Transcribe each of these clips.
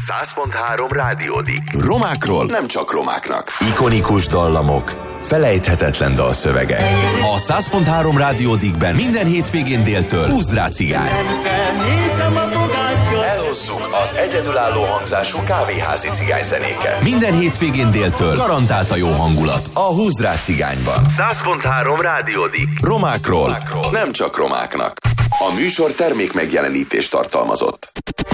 100.3 Rádiódik. Romákról nem csak romáknak. Ikonikus dallamok, felejthetetlen dalszövegek. A 100.3 Rádiódikben minden hétvégén déltől Húzd rá cigány. Elhozzuk az egyedülálló hangzású kávéházi cigányzenéket. Minden hétvégén déltől garantált a jó hangulat a Húzd rá cigányban. 100.3 Rádiódik. Romákról nem csak romáknak. A műsor termék megjelenítést tartalmazott.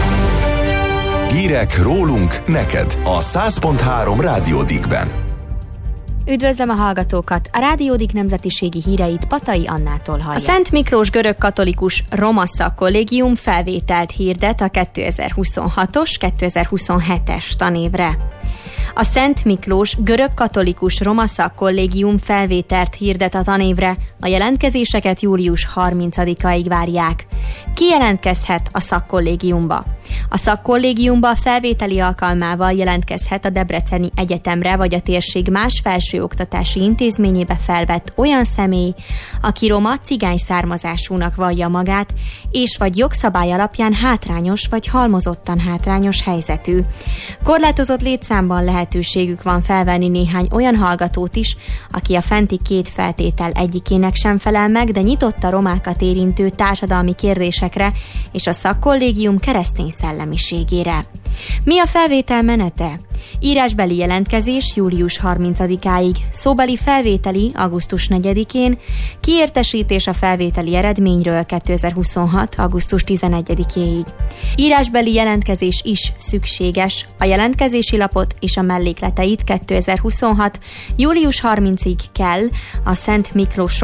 Hírek rólunk neked a 100.3 Rádiódikben. Üdvözlöm a hallgatókat! A Rádiódik nemzetiségi híreit Patai Annától hallják. A Szent Miklós görög-katolikus roma szakkollégium felvételt hirdet a 2026-os, 2027-es tanévre. A Szent Miklós görög-katolikus roma szakkollégium felvételt hirdet a tanévre, a jelentkezéseket július 30-aig várják. Ki jelentkezhet a szakkollégiumba? A szakkollégiumba a felvételi alkalmával jelentkezhet a Debreceni Egyetemre vagy a térség más felsőoktatási intézményébe felvett olyan személy, aki roma cigány származásúnak vallja magát, és vagy jogszabály alapján hátrányos vagy halmozottan hátrányos helyzetű. Korlátozott létszámban lehetőségük van felvenni néhány olyan hallgatót is, aki a fenti két feltétel egyikének sem felel meg, de nyitott a romákat érintő társadalmi kérdésekre és a szakkollégium keresztény szellemiségére. Mi a felvétel menete? Írásbeli jelentkezés július 30-áig, szóbeli felvételi augusztus 4-én, kiértesítés a felvételi eredményről 2026. augusztus 11-éig. Írásbeli jelentkezés is szükséges. A jelentkezési lapot és a mellékleteit 2026. július 30-ig kell a Szent Miklós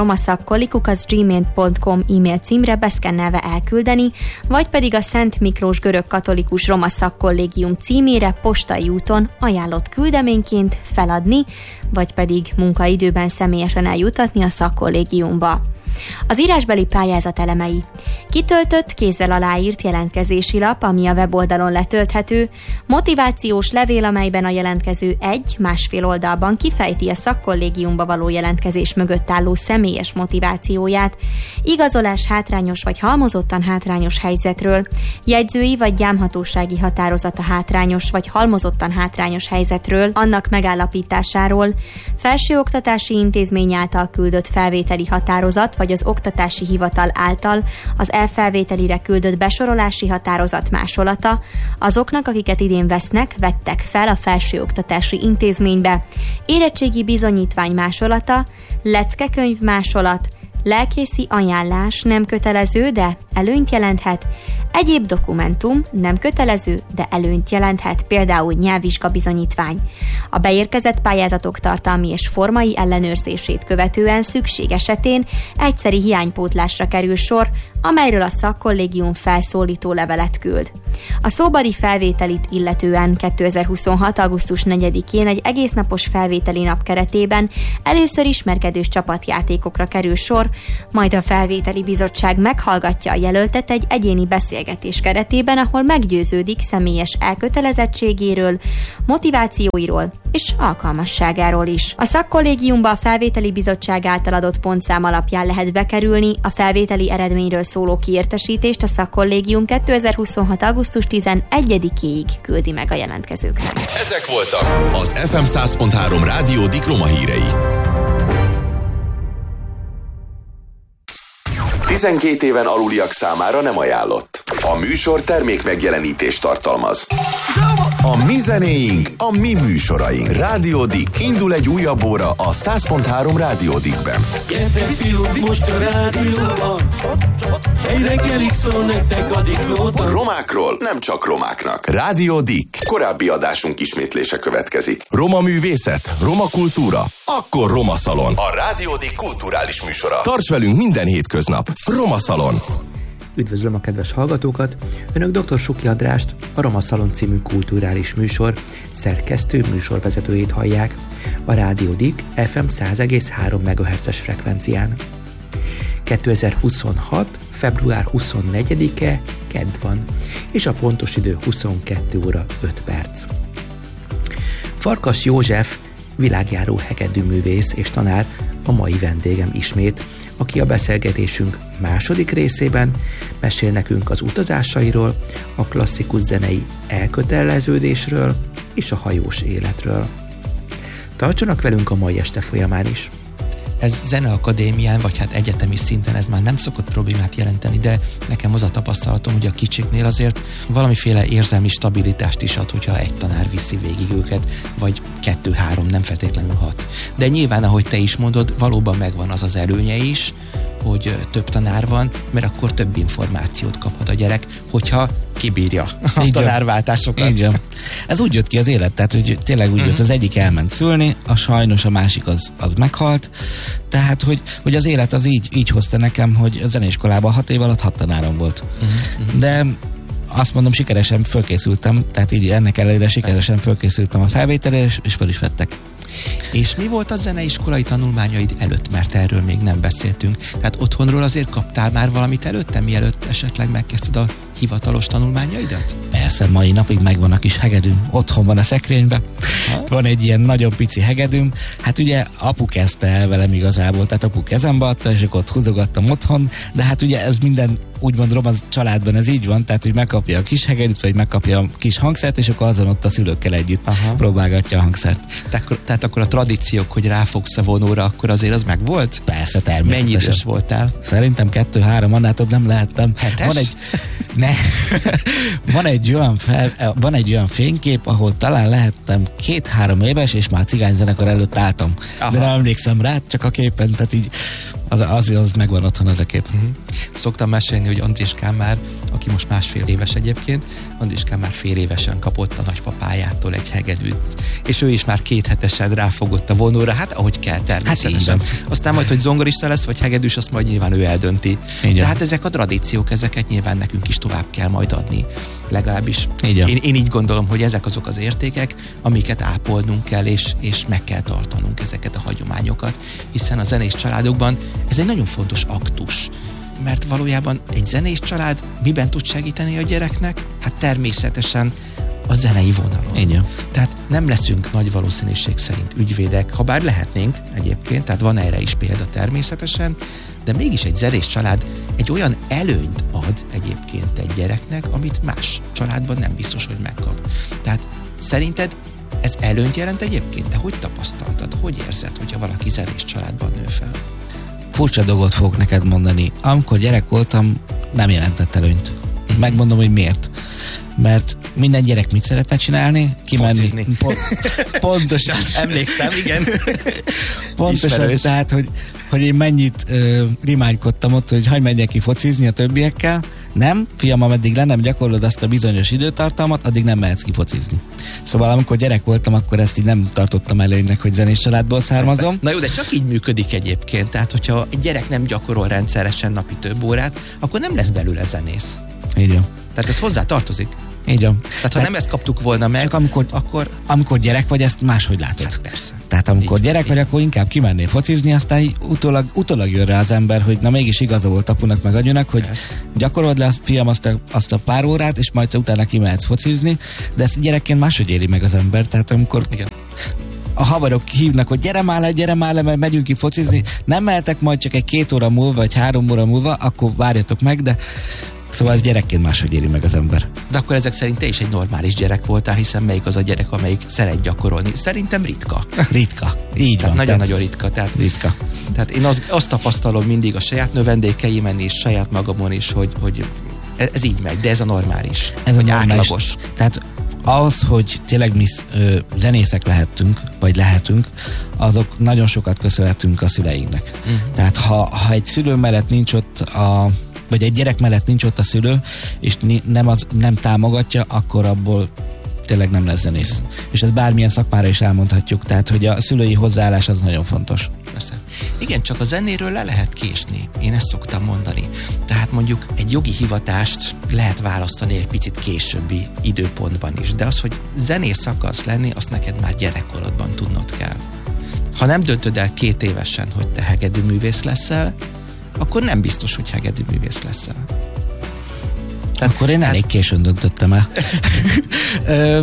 romaszakkolik@gmail.com e-mail címre beszkennelve elküldeni, vagy pedig a Szent Miklós görög-katolikus roma szakkollégium címére postai úton ajánlott küldeményként feladni, vagy pedig munkaidőben személyesen eljutatni a szakkollégiumba. Az írásbeli pályázat elemei: kitöltött, kézzel aláírt jelentkezési lap, ami a weboldalon letölthető, motivációs levél, amelyben a jelentkező másfél oldalban kifejti a szakkollégiumba való jelentkezés mögött álló személyes motivációját, igazolás hátrányos vagy halmozottan hátrányos helyzetről, jegyzői vagy gyámhatósági határozat a hátrányos vagy halmozottan hátrányos helyzetről, annak megállapításáról, felsőoktatási intézmény által küldött felvételi határozat vagy az oktatási hivatal által az elfelvételire küldött besorolási határozat másolata, azoknak, akiket idén vettek fel a felsőoktatási intézménybe, érettségi bizonyítvány másolata, leckekönyv másolat, lelkészi ajánlás nem kötelező, de előnyt jelenthet, egyéb dokumentum nem kötelező, de előnyt jelenthet, például nyelvvizsga bizonyítvány. A beérkezett pályázatok tartalmi és formai ellenőrzését követően szükség esetén egyszeri hiánypótlásra kerül sor, amelyről a szakkollégium felszólító levelet küld. A szóbeli felvételit illetően 2026. augusztus 4-én egy egésznapos felvételi nap keretében először ismerkedős csapatjátékokra kerül sor, majd a felvételi bizottság meghallgatja a jelöltet egy egyéni beszélgetés keretében, ahol meggyőződik személyes elkötelezettségéről, motivációiról és alkalmasságáról is. A szakkollégiumba a felvételi bizottság által adott pontszám alapján lehet bekerülni, a felvételi eredményről szóló kiértesítést a szakkollégium 2026. augusztus 11-éig küldi meg a jelentkezőknek. Ezek voltak az FM 100.3 Rádiódik roma hírei. 12 éven aluliak számára nem ajánlott. A műsor termék megjelenítést tartalmaz. A mi zenéink, a mi műsoraink. Rádiódik. Indul egy újabb óra a 100.3 Rádiódikben. Gyertek fiúk, most a rádióban. Egy reggelig szól nektek a diklóta. Romákról nem csak romáknak. Rádiódik. Korábbi adásunk ismétlése következik. Roma művészet, roma kultúra, akkor Roma Szalon. A Rádiódik kulturális műsora. Tarts velünk minden hétköznap. Roma Szalon. Üdvözlöm a kedves hallgatókat! Önök dr. Suki Andrást, a Roma Szalon című kulturális műsor szerkesztő műsorvezetőjét hallják a Rádiódik FM 100,3 MHz-es frekvencián. 2026. február 24-e kedd van, és a pontos idő 22 óra 5 perc. Farkas József világjáró hegedűművész és tanár a mai vendégem ismét aki a beszélgetésünk második részében mesél nekünk az utazásairól, a klasszikus zenei elköteleződésről és a hajós életről. Tartsanak velünk a mai este folyamán is! Ez zeneakadémián, vagy hát egyetemi szinten ez már nem szokott problémát jelenteni, de nekem az a tapasztalatom, hogy a kicsiknél azért valamiféle érzelmi stabilitást is ad, hogyha egy tanár viszi végig őket, vagy 2-3, nem feltétlenül 6. De nyilván, ahogy te is mondod, valóban megvan az az előnye is, hogy több tanár van, mert akkor több információt kaphat a gyerek, hogyha kibírja a tanárváltásokat. Igen. Ez úgy jött ki az élet, tehát hogy tényleg úgy jött, az egyik elment szülni, sajnos a másik az meghalt, tehát hogy az élet az így hozta nekem, hogy a zeneiskolában 6 év alatt 6 tanárom volt. De azt mondom, sikeresen fölkészültem, tehát így ennek ellenére sikeresen fölkészültem a felvételre, és fel is vettek. És mi volt a zeneiskolai tanulmányaid előtt, mert erről még nem beszéltünk? Tehát otthonról azért kaptál már valamit előtte, mielőtt esetleg megkezdted a hivatalos tanulmányaidat? Persze, mai napig megvan a kis hegedűm, otthon van a szekrényben. Van egy ilyen nagyon pici hegedűm. Hát ugye apu kezdte el velem igazából, tehát apu kezembe adta, és akkor ott húzogattam otthon, de hát ugye ez minden, úgymond roma családban ez így van, tehát hogy megkapja a kis hegedűt, vagy megkapja a kis hangszert, és akkor azon ott a szülőkkel együtt próbálgatja a hangszert. Tehát akkor a tradíciók, hogy ráfogsz a vonóra, akkor azért az meg volt? Persze, természetesen. Mennyi idős voltál? Szerintem 2-3, annál több nem lehettem. 7-es? Van egy olyan fénykép, ahol talán lehettem 2-3 éves, és már cigányzenekar előtt álltam. De nem emlékszem rá, csak a képen, tehát így az megvan otthon az a kép. Szoktam mesélni, hogy Andriskám már, aki most 1,5 éves egyébként, Andriskám már fél évesen kapott a nagypapájától egy hegedűt, és ő is már 2 hetesen ráfogott a vonóra, hát ahogy kell természetesen. Hát aztán majd, hogy zongorista lesz, vagy hegedűs, azt majd nyilván ő eldönti. De hát ezek a tradíciók, ezeket nyilván nekünk is tovább kell majd adni. Legalábbis én így gondolom, hogy ezek azok az értékek, amiket ápolnunk kell, és meg kell tartanunk ezeket a hagyományokat, hiszen a zenés családokban ez egy nagyon fontos aktus, mert valójában egy zenés család miben tud segíteni a gyereknek? Hát természetesen a zenei vonalon. Igen. Tehát nem leszünk nagy valószínűség szerint ügyvédek, ha bár lehetnénk egyébként, tehát van erre is példa természetesen, de mégis egy zenés család egy olyan előnyt ad egyébként egy gyereknek, amit más családban nem biztos, hogy megkap. Tehát szerinted ez előnyt jelent egyébként? De hogy tapasztaltad? Hogy érzed, hogyha valaki zenés családban nő fel? Furcsa dolgot fogok neked mondani. Amikor gyerek voltam, nem jelentett előnyt. Megmondom, hogy miért. Mert minden gyerek mit szeretne csinálni? Kimenni. Pontosan. Emlékszem, igen. Pontosan, ismerős. Tehát, hogy én mennyit rimánykodtam ott, hogy hagyj menjek ki focizni a többiekkel. Nem, fiam, ameddig le nem gyakorlod azt a bizonyos időtartalmat, addig nem mehetsz ki focizni. Szóval amikor gyerek voltam, akkor ezt így nem tartottam előnynek, hogy zenés családból származom. Na jó, de csak így működik egyébként. Tehát, hogyha egy gyerek nem gyakorol rendszeresen napi több órát, akkor nem lesz belőle zenész. Így van. Tehát ez hozzá tartozik. Így van. Tehát ha nem ezt kaptuk volna meg, csak amikor gyerek vagy, ezt máshogy látod. Hát persze. Tehát amikor gyerek vagy, akkor inkább kimennél focizni, aztán így utólag jön rá az ember, hogy na mégis igaza volt apunak meg anyunak, hogy gyakorolod le, fiam, azt a pár órát, és majd utána kimehetsz focizni, de ezt gyerekként máshogy éli meg az ember. Tehát amikor a haverok hívnak, hogy gyere már le, mert megyünk ki focizni, nem mehetek majd csak egy 2 óra múlva, vagy 3 óra múlva, akkor várjatok meg, de szóval ez gyerekként máshogy éri meg az ember. De akkor ezek szerint te is egy normális gyerek voltál, hiszen melyik az a gyerek, amelyik szeret gyakorolni? Szerintem ritka. Ritka. Így van. Nagyon-nagyon ritka. Tehát ritka. Tehát én azt tapasztalom mindig a saját növendékeimen és saját magamon is, hogy ez így megy, de ez a normális. Ez a normális. Átlagos. Tehát az, hogy tényleg mi zenészek lehetünk, azok nagyon sokat köszönhetünk a szüleinknek. Tehát ha egy szülő mellett nincs ott vagy egy gyerek mellett nincs ott a szülő, és nem támogatja, akkor abból tényleg nem lesz zenész. És ezt bármilyen szakmára is elmondhatjuk, tehát hogy a szülői hozzáállás az nagyon fontos. Persze. Igen, csak a zenéről le lehet késni. Én ezt szoktam mondani. Tehát mondjuk egy jogi hivatást lehet választani egy picit későbbi időpontban is, de az, hogy zenész akarsz lenni, azt neked már gyerekkorodban tudnod kell. Ha nem döntöd el 2 évesen, hogy te hegedűművész leszel, akkor nem biztos, hogy hegedűművész leszel. Akkor én elég későn döntöttem el.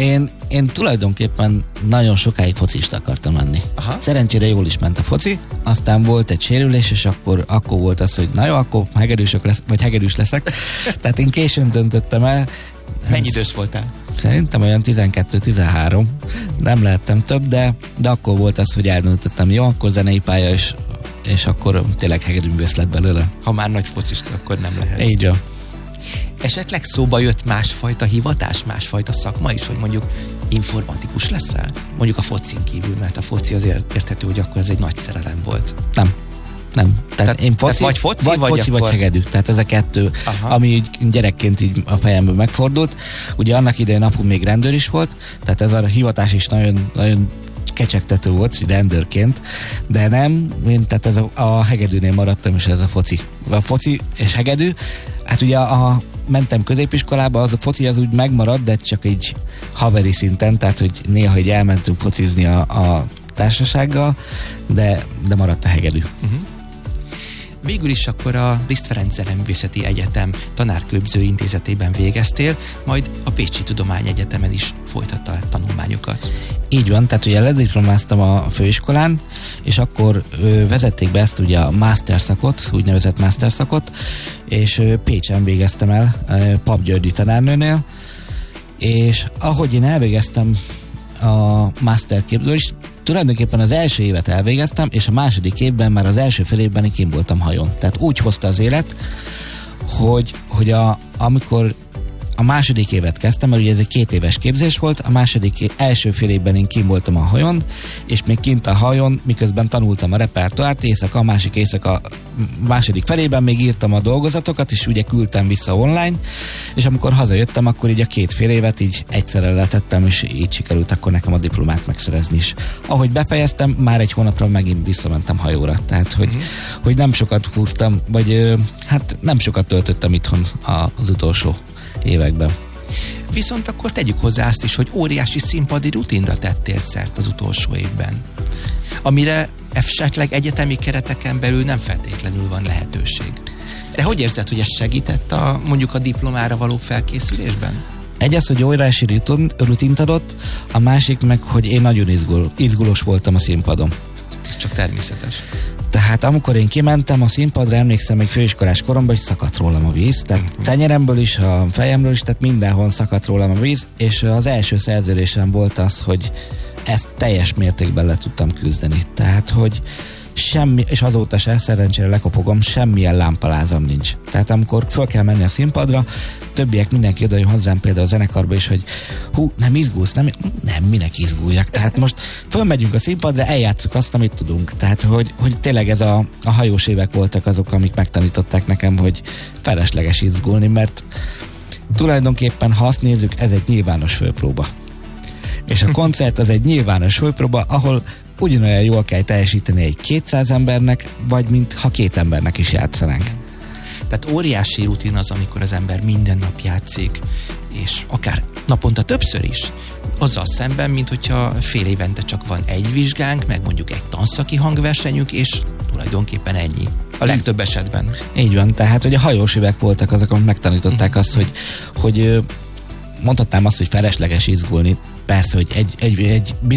Én tulajdonképpen nagyon sokáig focista akartam lenni. Aha. Szerencsére jól is ment a foci, aztán volt egy sérülés, és akkor volt az, hogy na jó, akkor hegedűs leszek. Tehát én későn döntöttem el. Mennyi idős voltál? Szerintem olyan 12-13. Nem lehettem több, de akkor volt az, hogy eldöntöttem, jó, akkor zenei pálya, és akkor tényleg hegedűművész lett belőle. Ha már nagy focista, akkor nem lehet. Így van. Esetleg szóba jött másfajta hivatás, másfajta szakma is, hogy mondjuk informatikus leszel? Mondjuk a focin kívül, mert a foci azért érthető, hogy akkor ez egy nagy szerelem volt. Nem. Tehát én foci, vagy foci, vagy hegedű. Tehát ez a kettő, ami így gyerekként így a fejemben megfordult. Ugye annak idején apum még rendőr is volt, tehát ez a hivatás is nagyon, nagyon kecsegtető volt, rendőrként, de nem, tehát ez a hegedűnél maradtam, és ez a foci. A foci és hegedű, hát ugye mentem középiskolába, az a foci az úgy megmaradt, de csak így haveri szinten, tehát hogy néha így elmentünk focizni a társasággal, de maradt a hegedű. Uh-huh. Végül is akkor a Liszt Ferenc Zeneművészeti Egyetem tanárképző intézetében végeztél, majd a Pécsi Tudományegyetemen is folytatta a tanulmányokat. Így van, tehát ugye lediplomáztam a főiskolán, és akkor vezették be ezt ugye a master szakot, úgynevezett master szakot, és Pécsen végeztem el Pap Györgyi tanárnőnél, és ahogy én elvégeztem a master képzést, tulajdonképpen az első évet elvégeztem, és a második évben, már az első fél évben én kint voltam hajón. Tehát úgy hozta az élet, hogy amikor a második évet kezdtem, mert ugye ez egy 2 éves képzés volt, első fél évben én kint voltam a hajón, és még kint a hajón, miközben tanultam a repertoárt, éjszaka, második felében még írtam a dolgozatokat, és ugye küldtem vissza online, és amikor hazajöttem, akkor így a 2 fél évet így egyszerre letettem, és így sikerült akkor nekem a diplomát megszerezni is. Ahogy befejeztem, már egy hónapra megint visszamentem hajóra, tehát hogy nem sokat húztam, vagy hát nem sokat töltöttem itthon az utolsó években. Viszont akkor tegyük hozzá azt is, hogy óriási színpadi rutinra tettél szert az utolsó évben, amire esetleg egyetemi kereteken belül nem feltétlenül van lehetőség. De hogy érzed, hogy ez segített mondjuk a diplomára való felkészülésben? Egy az, hogy óriási rutint adott, a másik meg, hogy én nagyon izgulós voltam a színpadon. Ez csak természetes. Tehát amikor én kimentem a színpadra, emlékszem még főiskolás koromban, hogy szakadt rólam a víz, tehát tenyeremből is, a fejemről is, tehát mindenhol szakadt rólam a víz, és az első szerződésem volt az, hogy ezt teljes mértékben le tudtam küzdeni. Tehát, hogy semmi, és azóta se, szerencsére lekopogom, semmilyen lámpalázam nincs. Tehát amikor föl kell menni a színpadra, többiek mindenki oda jön hozzám, például a zenekarba is, hogy nem izgulsz, nem, minek izguljak. Tehát most fölmegyünk a színpadra, eljátszuk azt, amit tudunk. Tehát, hogy tényleg ez a hajós évek voltak azok, amik megtanították nekem, hogy felesleges izgulni, mert tulajdonképpen, ha azt nézzük, ez egy nyilvános főpróba. És a koncert az egy nyilvános főpróba, ahol ugyanolyan jól kell teljesíteni egy 200 embernek, vagy mint ha 2 embernek is játszanánk. Tehát óriási rutin az, amikor az ember minden nap játszik, és akár naponta többször is, azzal szemben, mint hogyha fél évente csak van egy vizsgánk, meg mondjuk egy tanszaki hangversenyünk, és tulajdonképpen ennyi. A legtöbb esetben. Így van, tehát hogy a hajós évek voltak azok, amik megtanították azt, hogy mondhatnám azt, hogy felesleges izgulni. Persze, hogy egy